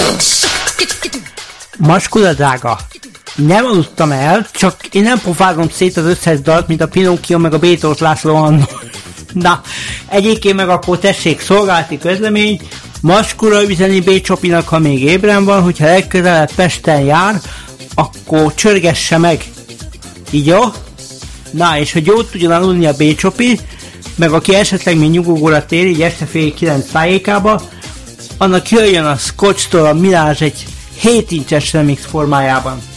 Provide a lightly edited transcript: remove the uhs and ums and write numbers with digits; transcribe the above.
Maskula drága, nem aludtam el, csak én nem pofázom szét az összes dalt, mint a Pinocchio meg a Bétós László annó. Na, egyébként meg akkor tessék szolgálati közlemény, Maskula üzeni B-Csopinak, ha még ébren van, hogyha legközelebb Pesten jár, akkor csörgesse meg. Így jó? Na, és hogy jót tudjon aludni a B-Csopi, meg aki esetleg még nyugogóra tér, így este fél 9 tájékába, annak jöjjön a Scotch-tól a Mirage egy 7 incses remix formájában.